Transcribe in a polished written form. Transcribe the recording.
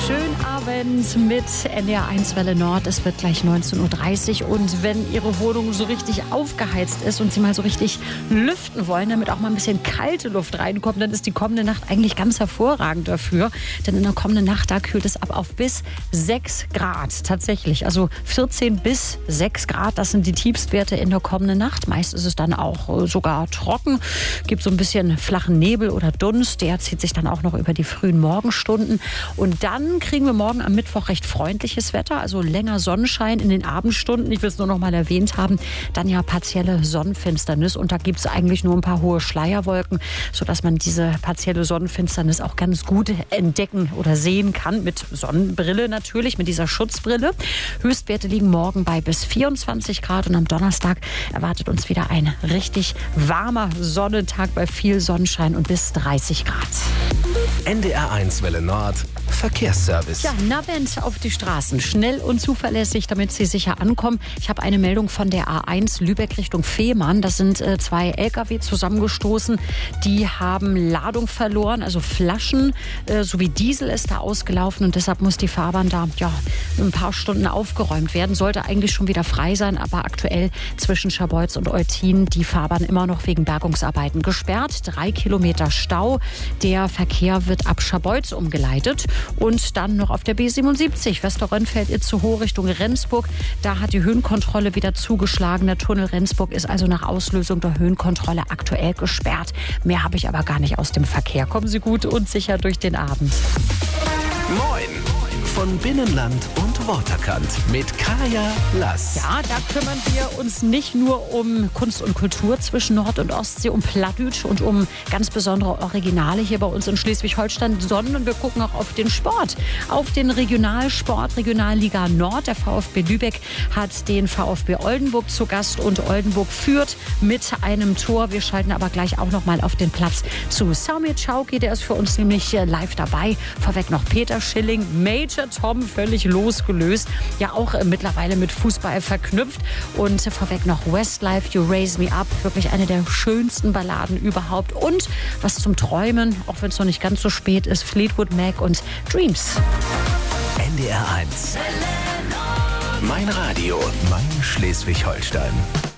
Schönen Abend mit NDR1 Welle Nord. Es wird gleich 19:30 Uhr. Und wenn Ihre Wohnung so richtig aufgeheizt ist und Sie mal so richtig lüften wollen, damit auch mal ein bisschen kalte Luft reinkommt, dann ist die kommende Nacht eigentlich ganz hervorragend dafür. Denn in der kommenden Nacht, da kühlt es ab auf bis 6 Grad. Tatsächlich. Also 14 bis 6 Grad, das sind die Tiefstwerte in der kommenden Nacht. Meist ist es dann auch sogar trocken. Gibt so ein bisschen flachen Nebel oder Dunst. Der zieht sich dann auch noch über die frühen Morgenstunden. Und dann kriegen wir morgen am Mittwoch recht freundliches Wetter, also länger Sonnenschein in den Abendstunden. Ich will es nur noch mal erwähnt haben. Dann ja partielle Sonnenfinsternis und da gibt es eigentlich nur ein paar hohe Schleierwolken, sodass man diese partielle Sonnenfinsternis auch ganz gut entdecken oder sehen kann. Mit Sonnenbrille natürlich, mit dieser Schutzbrille. Höchstwerte liegen morgen bei bis 24 Grad und am Donnerstag erwartet uns wieder ein richtig warmer Sonnentag bei viel Sonnenschein und bis 30 Grad. NDR1 Welle Nord Verkehrsservice. Ja, Navent auf die Straßen. Schnell und zuverlässig, damit Sie sicher ankommen. Ich habe eine Meldung von der A1 Lübeck Richtung Fehmarn. Da sind 2 LKW zusammengestoßen. Die haben Ladung verloren, also Flaschen sowie Diesel ist da ausgelaufen. Und deshalb muss die Fahrbahn da ein paar Stunden aufgeräumt werden. Sollte eigentlich schon wieder frei sein, aber aktuell zwischen Scharbeutz und Eutin die Fahrbahn immer noch wegen Bergungsarbeiten gesperrt. 3 Kilometer Stau. Der Verkehr wird ab Scharbeutz umgeleitet. Und dann noch auf der B77 Westerrönnfeld-Itzehoe Richtung Rendsburg. Da hat die Höhenkontrolle wieder zugeschlagen. Der Tunnel Rendsburg ist also nach Auslösung der Höhenkontrolle aktuell gesperrt. Mehr habe ich aber gar nicht aus dem Verkehr. Kommen Sie gut und sicher durch den Abend. Moin! Von Binnenland und Waterkant mit Kaya Lass. Ja, da kümmern wir uns nicht nur um Kunst und Kultur zwischen Nord- und Ostsee, um Plattdeutsch und um ganz besondere Originale hier bei uns in Schleswig-Holstein, sondern wir gucken auch auf den Sport, auf den Regionalsport, Regionalliga Nord. Der VfB Lübeck hat den VfB Oldenburg zu Gast und Oldenburg führt mit einem Tor. Wir schalten aber gleich auch noch mal auf den Platz zu Samir Chauki, der ist für uns nämlich live dabei. Vorweg noch Peter Schilling, Major Tom, völlig losgelöst, ja auch mittlerweile mit Fußball verknüpft. Und vorweg noch Westlife, You Raise Me Up, wirklich eine der schönsten Balladen überhaupt. Und was zum Träumen, auch wenn es noch nicht ganz so spät ist, Fleetwood Mac und Dreams. NDR1. Mein Radio, mein Schleswig-Holstein.